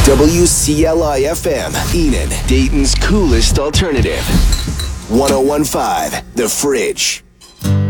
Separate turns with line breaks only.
WCLI FM, Enon, Dayton's coolest alternative. 101.5, The Fridge.